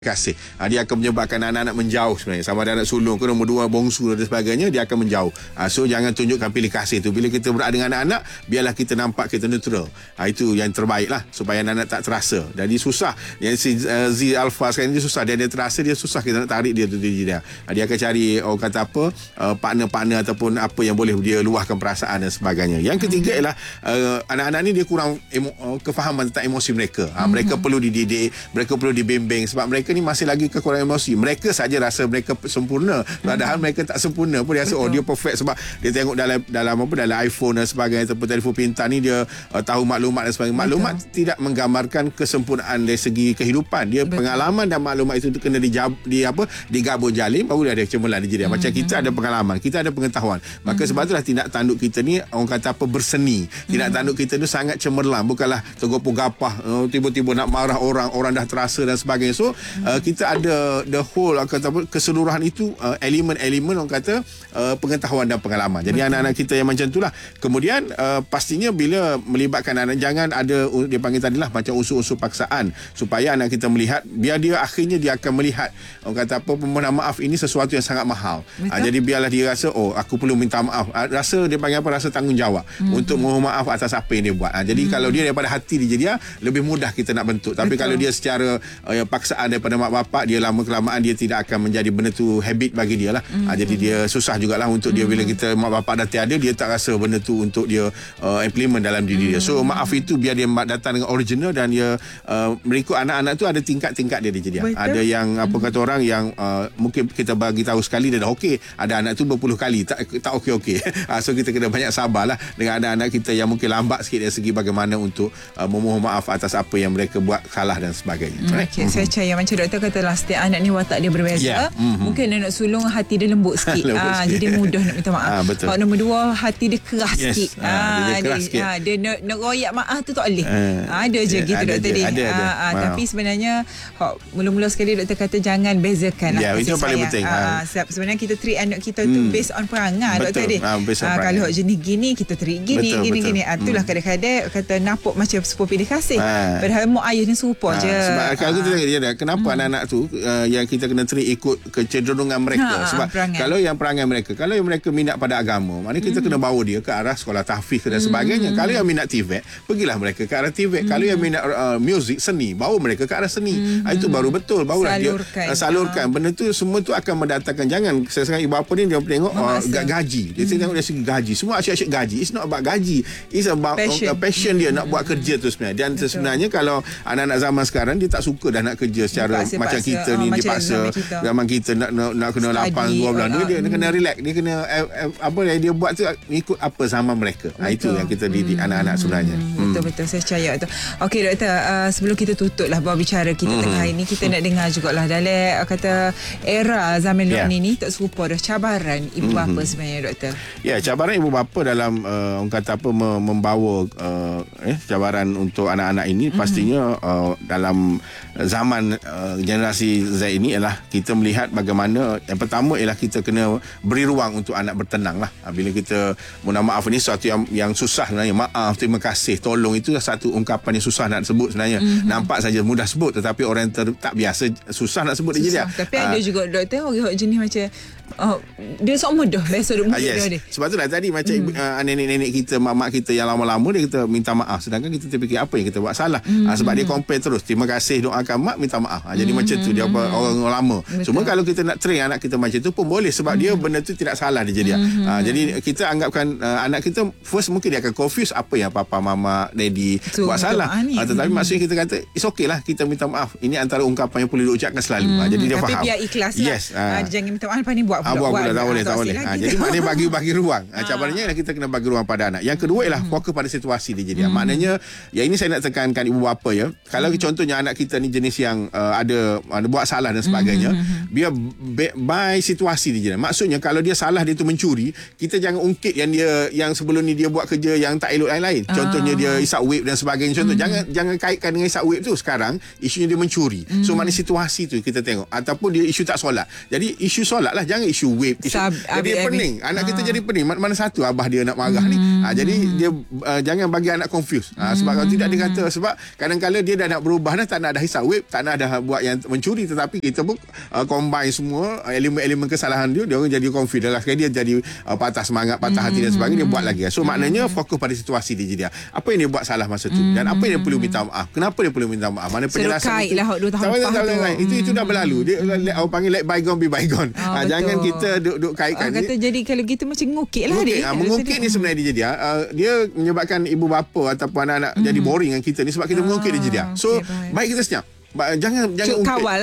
kasih. Dia akan menyebabkan anak-anak menjauh sebenarnya. Sama ada anak sulung ke nombor 2 bongsu dan sebagainya, dia akan menjauh. So jangan tunjukkan pilih kasih tu. Bila kita berada dengan anak-anak, biarlah kita nampak kita neutral. Itu yang terbaik lah supaya anak-anak tak terasa. Jadi susah. Yang si Z Alpha sekarang ni susah. Dia terasa dia susah kita nak tarik dia tu dia. Dia akan cari orang kata apa partner-partner ataupun apa yang boleh dia luahkan perasaan dan sebagainya. Yang ketiga ialah anak-anak ni dia kurang kefahaman tentang emosi mereka. Mereka perlu dididik, mereka perlu dibimbing sebab mereka ni masih lagi kekurangan emosi. Mereka saja rasa mereka sempurna, padahal mereka tak sempurna pun. Dia rasa dia perfect sebab dia tengok dalam iPhone dan sebagainya ataupun telefon pintar ni dia tahu maklumat dan sebagainya. Maklumat tidak menggambarkan kesempurnaan dari segi kehidupan. Dia pengalaman dan maklumat itu kena digabung jalin baru dia ada cemerlang dia. Macam kita ada pengalaman, kita ada pengetahuan. Maka sebab itulah tindak tanduk kita ni orang kata apa berseni. Tindak tanduk kita ni sangat cemerlang, bukanlah tergopoh gapah tiba-tiba nak marah orang dah terasa dan sebagainya. So kita ada the whole keseluruhan itu elemen-elemen orang kata pengetahuan dan pengalaman. Jadi anak-anak kita yang macam itulah. Kemudian pastinya bila melibatkan anak, jangan ada dia panggil tadilah macam unsur-unsur paksaan supaya anak kita melihat, biar dia akhirnya dia akan melihat orang kata apa permohonan maaf ini sesuatu yang sangat mahal. Jadi biarlah dia rasa aku perlu minta maaf. Rasa dia panggil apa, rasa tanggungjawab untuk mohon maaf atas apa yang dia buat. Jadi kalau dia daripada hati dia lebih mudah kita nak bentuk. Tapi kalau dia secara paksaan daripada mak bapak, dia lama kelamaan dia tidak akan menjadi benda tu habit bagi dia lah. Jadi dia susah jugalah untuk dia bila kita mak bapak dah tiada, dia tak rasa benda tu untuk dia implement dalam diri dia. So maaf itu biar dia datang dengan original dan dia berikut anak-anak tu ada tingkat-tingkat dia jadi. Ada yang apa kata orang yang mungkin kita bagi tahu sekali dia dah okey, ada anak tu berpuluh kali tak okey. So kita kena banyak sabarlah dengan anak-anak kita yang mungkin lambat sikit dari segi bagaimana untuk memohon maaf atas apa yang mereka buat salah dan sebagainya. Okey, saya percaya macam doktor katalah setiap anak ni watak dia berbeza. Mungkin anak sulung hati dia lembut sikit. Jadi mudah nak minta maaf. Kalau nombor 2 hati dia keras sikit. Dia nak royak maaf tu tak boleh. Ada je gitu doktor dia. Tapi sebenarnya mula-mula sekali doktor kata jangan bezakan lah. Itu paling penting. Sebenarnya kita treat anak kita tu based on perangai doktor dia. Kalau jenis gini kita treat gini. Itulah kadang-kadang kata napuk macam sepupu pilih kasih. Padahal mak ayah ni serupa je. Sebab kalau kita tengok dia kenapa anak-anak tu yang kita kena treat ikut kecenderungan mereka. Sebab kalau yang perangai mereka, kalau yang mereka minat pada agama, maknanya kita kena bawa dia ke arah sekolah tahfiz dan sebagainya. Kalau yang minat TVET, pergilah mereka ke arah TVET. Kalau yang minat muzik, seni, bawa mereka ke arah seni. Itu baru betul. Barulah salurkan. Benda tu semua tu akan mendatangkan. Jangan sekarang ibu bapa ni dia tengok gaji. Dia tengok dari segi gaji. Semua asyik-asyik gaji. It's not about gaji. It's about passion dia nak buat kerja tu sebenarnya. Dan sebenarnya kalau anak-anak zaman sekarang dia tak suka dah nak kerja secara macam kita ni dipaksa. Zaman kita nak kena 8-12 dia kena relax. Dia kena apa yang dia buat tu ikut apa zaman mereka. Itu yang kita didik anak-anak sebenarnya. Betul saya percaya tu. Okey doktor, sebelum kita tutup lah berbicara kita tengah ini, kita nak dengar jugalah dalam kata era zaman ni tak serupa dah cabaran ibu bapa sebenarnya doktor. Cabaran ibu bapa dalam orang kata apa membawa cabaran untuk anak-anak ini pastinya dalam zaman generasi Z ini ialah kita melihat bagaimana yang pertama ialah kita kena beri ruang untuk anak bertenang lah. Bila kita mohon maaf ni sesuatu yang susah sebenarnya. Maaf, terima kasih, tolong itu satu ungkapan yang susah nak sebut sebenarnya. Nampak saja mudah sebut tetapi orang yang tak biasa susah nak sebut dia. Tapi ada juga doktor orang jenis macam dia sok mudah biasa mudah dia. Sebab itulah tadi macam nenek-nenek kita, mak kita yang lama-lama dia kita minta maaf sedangkan kita terfikir apa yang kita buat salah. Sebab dia compare terus terima kasih doakan mak minta maaf. Jadi macam tu dia orang lama. Cuma kalau kita nak train anak kita macam tu pun boleh sebab dia benda tu tidak salah dia jadi. Jadi kita anggapkan anak kita first mungkin dia akan confuse apa yang papa mama daddy buat salah. Tetapi maksudnya kita kata it's okay lah kita minta maaf. Ini antara ungkapan yang perlu diucapkan selalu. Jadi dia faham. Tapi biar ikhlas lah. Jangan minta maaf ni buat tak boleh. Jadi maknanya bagi ruang. Cabarannya kita kena bagi ruang pada anak. Yang kedua ialah fokus pada situasi dia jadi. Maknanya yang ini saya nak tekankan ibu bapa ya. Kalau contohnya anak kita ni jenis yang ada buat salah dan sebagainya, biar by situasi dia jadi. Maksudnya kalau dia salah dia tu mencuri, kita jangan ungkit yang sebelum ni dia buat kerja yang tak elok lain-lain. Contohnya dia isap web dan sebagainya. Contoh jangan kaitkan dengan isap web tu. Sekarang isunya dia mencuri. So maknanya situasi tu kita tengok ataupun dia isu tak solat. Jadi isu solat lah, jangan isu vape, jadi pening. Anak kita jadi pening. Mana satu abah dia nak marah ni. Jadi dia jangan bagi anak confuse. Sebab kalau tidak dia kata, sebab kadang-kadang dia dah nak berubah dah, tak nak dah hisap vape, tak nak dah buat yang mencuri, tetapi kita pun combine semua elemen-elemen kesalahan dia orang jadi confuse. Dah sekali dia jadi patah semangat, patah hati dan sebagainya, dia buat lagi. So maknanya fokus pada situasi dia. Apa yang dia buat salah masa tu dan apa yang dia perlu minta maaf. Kenapa dia perlu minta maaf? Mana penjelasan itu? Lah 2 tahun lepas tu. Itu dah berlalu. Dia orang panggil let bygone be bygone. Jangan kita duk kaitkan. Kata jadi kalau gitu macam ngukit lah dia. Mengukit ni sebenarnya dia menyebabkan ibu bapa ataupun anak-anak jadi boring dengan kita ni sebab kita mengukit dia. So baik kita senyap. Jangan kawal.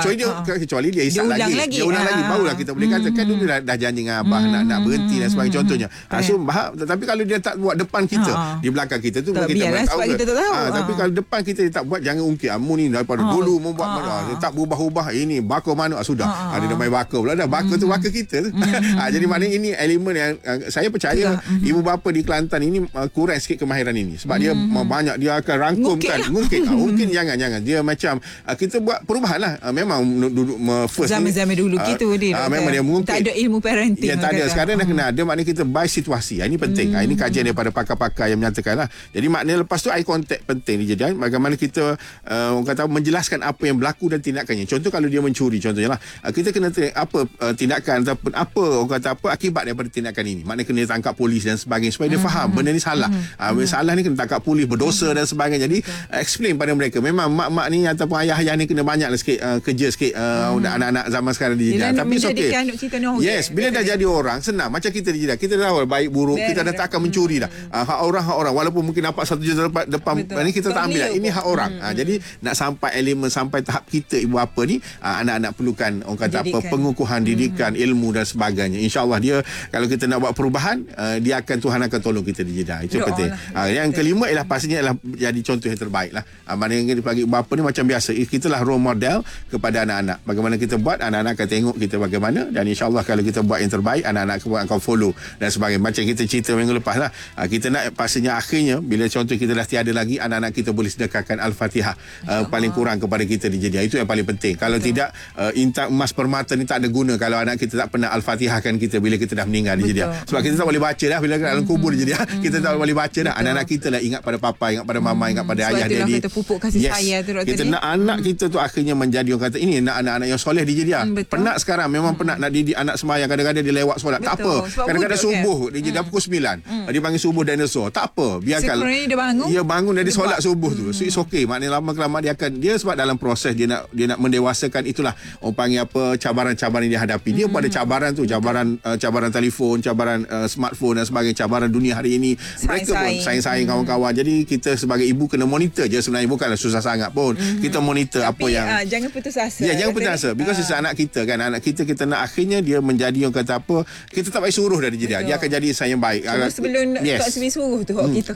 Kecuali dia isap lagi. Dia ulang lagi. Barulah kita boleh katakan dulu dah janji dengan abah nak berhenti dan sebagainya contohnya. So tapi kalau dia tak buat depan kita, di belakang kita tu kita tak tahu. Tapi kalau depan kita dia tak buat, jangan ungkit. Mu ni daripada dulu membuat mana, tak berubah-ubah. Ini bakar mana sudah. Dia dah main bakar pula dah. Bakar tu bakar kita tu. Jadi maknanya ini elemen yang saya percaya ibu bapa di Kelantan ini kurang sikit kemahiran ini. Sebab dia banyak dia akan rangkumkan. Mungkin jangan. Dia macam kita buat perubahan lah. Memang duduk first zaman dulu gitu dia. Memang dia mungkin tak ada ilmu parenting. Tak ada. Sekarang dah kena ada. Maknanya kita by situasi. Ini penting. Ini kajian daripada pakar-pakar yang menyatakan lah. Jadi maknanya lepas tu eye contact penting dia. Bagaimana kita orang kata menjelaskan apa yang berlaku dan tindakannya. Contoh kalau dia mencuri contohnya lah. Kita kena apa tindakan ataupun apa orang kata apa akibat daripada tindakan ini. Maknanya kena tangkap polis dan sebagainya supaya dia faham benda ni salah. Salah ni kena tangkap polis, berdosa dan sebagainya. Jadi explain pada mereka. Memang mak-mak ni ataupun ayah-ayah ni kena banyak lah sikit kerja sikit anak-anak zaman sekarang dia. Tapi okey. Yes, bila dah jadi orang senang macam kita dia. Kita dah tahu baik buruk, kita dah tak akan mencuri dah. Hak orang walaupun mungkin dapat 1 juta depan ni kita tak ambil lah. Ini hak orang. Jadi nak sampai elemen sampai tahap kita ibu bapa ni anak-anak perlukan orang kata apa pengukuhan didikan ilmu dan sebagainya. InsyaAllah dia kalau kita nak buat perubahan Tuhan akan tolong kita dia. Itu penting. Yang kelima ialah pastinya ialah jadi contoh yang terbaik lah. Mana yang dibagi ibu bapa ni macam biasa. Kitalah role model kepada anak-anak. Bagaimana kita buat, anak-anak akan tengok kita bagaimana dan insyaAllah kalau kita buat yang terbaik, anak-anak akan follow dan sebagainya. Macam kita cerita minggu lepas lah. Kita nak pastinya akhirnya bila contoh kita dah tiada lagi, anak-anak kita boleh sedekahkan Al-Fatihah paling kurang kepada kita dia. Itu yang paling penting. Kalau tidak intan emas permata ni tak ada guna kalau anak kita tak pernah Al-Fatihahkan kita bila kita dah meninggal dia. Sebab kita tak boleh baca dah bila dalam kubur dia. Kita tak boleh baca dah. Anak-anak kita lah ingat pada papa, ingat pada mama, ingat pada ayah dia. Kita pupuk kasih sayang tu kita nak anak kita tu akhirnya menjadi orang kata ini nak anak-anak yang soleh dia. Penat sekarang memang penat nak didik anak sembahyang, kadang-kadang dia lewat solat. Tak apa. Kadang-kadang subuh dia dah pukul 9. Dia panggil subuh dinosaur. Tak apa. Biarkan dia bangun dari solat subuh tu. So it's okay. Maknanya lama-kelamaan dia sebab dalam proses dia nak mendewasakan, itulah orang panggil apa cabaran-cabaran yang dia hadapi. Dia pada cabaran tu, cabaran telefon, cabaran smartphone dan sebagainya, cabaran dunia hari ini. Mereka pun saing-saing kawan-kawan. Jadi kita sebagai ibu kena monitor je sebenarnya, bukanlah susah sangat pun. Kita monitor apa yang jangan putus asa. Jangan putus asa. Because it's anak kita kan. Anak kita nak akhirnya dia menjadi orang kata apa, kita tak payah suruh dari dia. Dia akan jadi insan yang baik. Sebelum Tok Sri suruh tu kita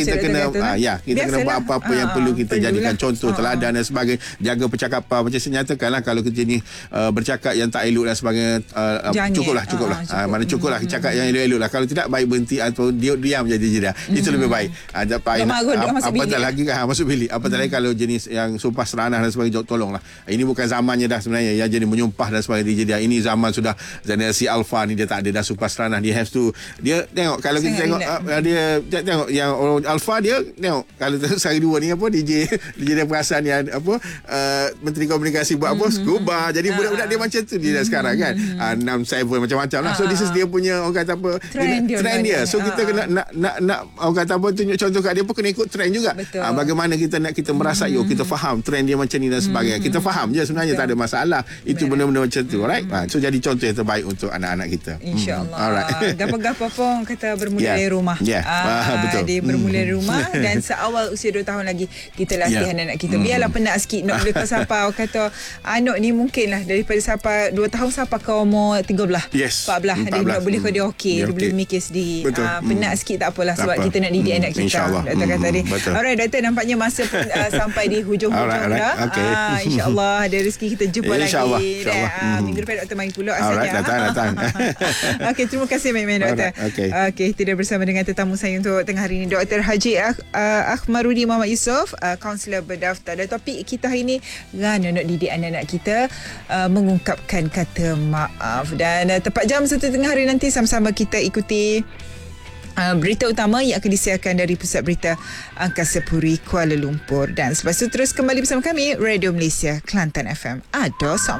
kena buat apa-apa yang perlu kita jadikan contoh teladan dan sebagainya. Jaga percakapan. Macam saya nyatakanlah kalau kita ni bercakap yang tak elok dan sebagainya, cukuplah. Mana cukuplah cakap yang elok-elok lah. Kalau tidak baik berhenti atau diam jadi dia. Itu lebih baik. Apatah lagi kan masuk bilik. Apatah lagi kalau jenis yang sumpah seranah dan sebagainya, tolonglah. Ini bukan zamannya dah sebenarnya yang jadi menyumpah dan sebagainya dia. Ini zaman sudah generasi alfa ni, dia tak ada dah sumpah seranah. Dia tengok kalau kita tengok dia tengok yang orang alfa, dia tengok kalau sehari dua ni apa DJ dia perasan yang apa Menteri Komunikasi buat apa scuba. Jadi budak-budak dia macam tu dia dah sekarang kan. 6-7 macam-macam lah. So this is dia punya orang kata apa trend dia. So kita kena nak orang kata apa tunjuk contoh kat dia pun kena ikut trend juga. Bagaimana kita merasai kita faham trend dia macam ni dan sebagainya. Kita faham je sebenarnya, tak ada masalah. Itu benda-benda macam tu. Alright. So jadi contoh yang terbaik untuk anak-anak kita. InsyaAllah. Alright. Gapa-gapa pun kata bermula dari rumah. Betul. Dia bermula dari rumah dan seawal usia 2 tahun lagi kita latih anak kita. Biarlah penat sikit nak boleh sampai kata anak ni mungkinlah daripada sampai 2 tahun sampai ke umur 13, 14 dia boleh kau dia okey, dia boleh mikir sendiri. Penat sikit tak apalah sebab kita nak didik anak kita. Doktor kata dia. Alright doktor, nampaknya masa pun sampai di hujung-hujung pula. Okay. InsyaAllah ada rezeki kita jumpa lagi. InsyaAllah. Minggu depan doktor mari pula asalnya. Datang. Okey, terima kasih banyak-banyak doktor. Okey, kita dah bersama dengan tetamu saya untuk tengah hari ini, Dr. Haji Akhmarudin Muhammad Yusof, kaunselor berdaftar. Dan topik kita hari ini, nak didik anak-anak kita mengungkapkan kata maaf. Dan tepat jam 1 tengah hari nanti sama-sama kita ikuti berita utama yang akan disiarkan dari Pusat Berita Angkasa Puri Kuala Lumpur. Dan selepas itu terus kembali bersama kami Radio Malaysia Kelantan FM. Ados.